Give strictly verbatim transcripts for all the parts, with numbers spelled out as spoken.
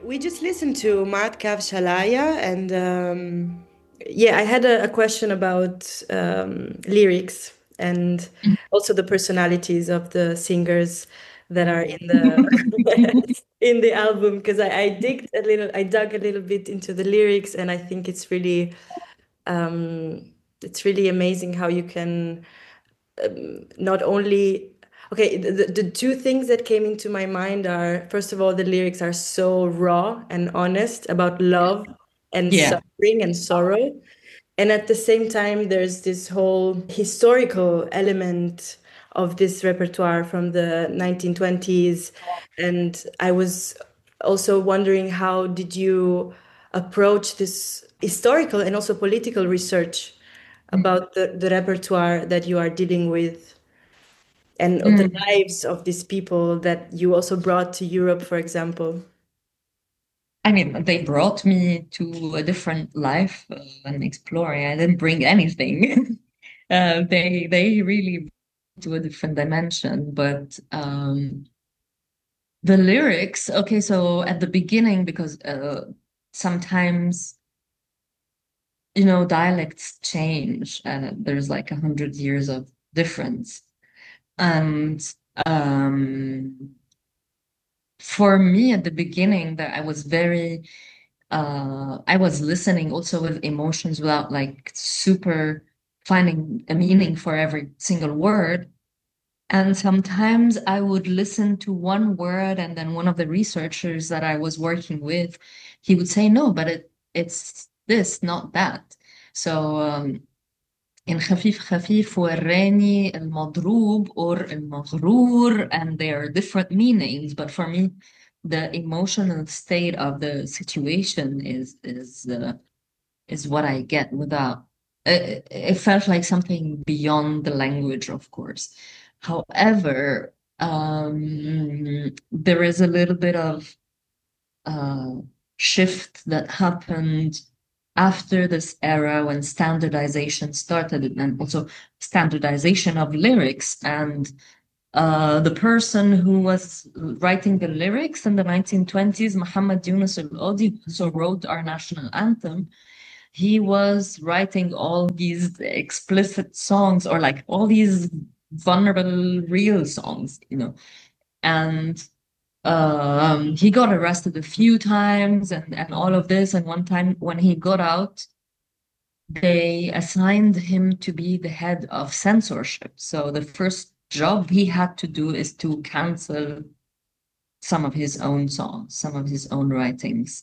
We just listened to Maat Kav Shalaya, and um, yeah, I had a, a question about um, lyrics and also the personalities of the singers that are in the in the album because I, I digged a little, I dug a little bit into the lyrics, and I think it's really um, it's really amazing how you can not only okay the, the the two things that came into my mind are, first of all, the lyrics are so raw and honest about love and Yeah. suffering and sorrow, and at the same time there's this whole historical element of this repertoire from the nineteen twenties. And I was also wondering, how did you approach this historical and also political research about the, the repertoire that you are dealing with, and the Mm. lives of these people that you also brought to Europe, for example. I mean, they brought me to a different life uh, and exploring. I didn't bring anything. uh, they they really to a different dimension. But um, the lyrics, okay, so at the beginning, because uh, sometimes you know dialects change, and there's like a hundred years of difference, and um, for me at the beginning, that I was very uh I was listening also with emotions without like super finding a meaning for every single word. And sometimes I would listen to one word, and then one of the researchers that I was working with, he would say, no, but it it's this, not that. So um in خفيف خفيف وراني المضروب or المغرور, and they are different meanings. But for me, the emotional state of the situation is is uh, is what I get without. It, it felt like something beyond the language, of course. However, um, there is a little bit of uh, shift that happened after this era when standardization started, and also standardization of lyrics. And uh, the person who was writing the lyrics in the nineteen twenties, Muhammad Yunus al-Qadi, who also wrote our national anthem, he was writing all these explicit songs, or like all these vulnerable, real songs, you know. And um, he got arrested a few times, and, and all of this. And one time when he got out, they assigned him to be the head of censorship. So the first job he had to do is to cancel some of his own songs, some of his own writings.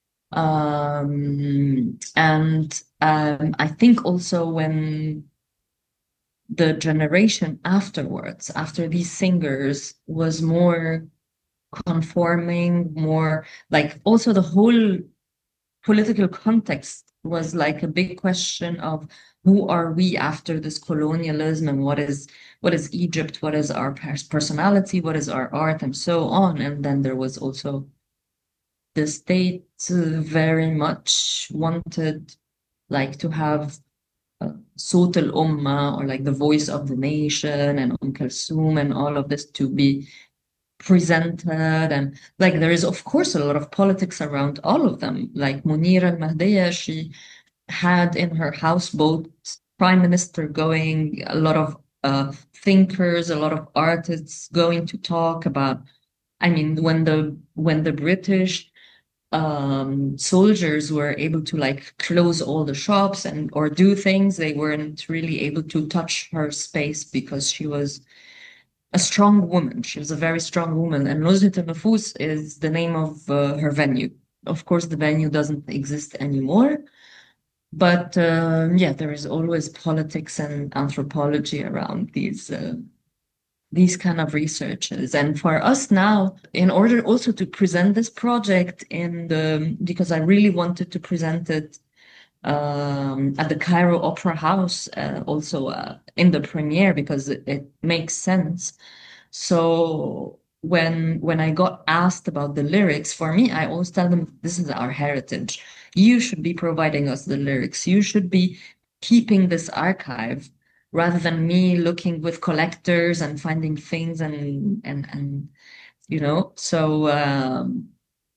Um, and um, I think also when the generation afterwards, after these singers, was more conforming, more like also the whole political context was like a big question of who are we after this colonialism, and what is what is Egypt, what is our personality, what is our art, and so on. And then there was also the state uh, very much wanted like to have uh, صوت الأمة, or like the voice of the nation, and Umm Kulthum and all of this to be presented. And like there is of course a lot of politics around all of them. Like Munira al-Mahdiya, she had in her houseboat prime minister going, a lot of uh, thinkers, a lot of artists going to talk about. I mean, when the when the British um, soldiers were able to like close all the shops and or do things, they weren't really able to touch her space because she was a strong woman. She was a very strong woman. And Nuzhat al-Nufus is the name of uh, her venue. Of course, the venue doesn't exist anymore. But um, yeah, there is always politics and anthropology around these uh, these kind of researches. And for us now, in order also to present this project in the, because I really wanted to present it um, at the Cairo Opera House, uh, also uh, in the premiere, because it, it makes sense. So when when I got asked about the lyrics, for me, I always tell them this is our heritage. You should be providing us the lyrics. You should be keeping this archive rather than me looking with collectors and finding things and and and you know. So um,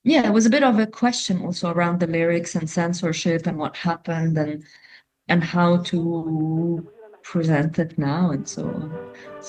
yeah, it was a bit of a question also around the lyrics and censorship and what happened and and how to present it now and so on.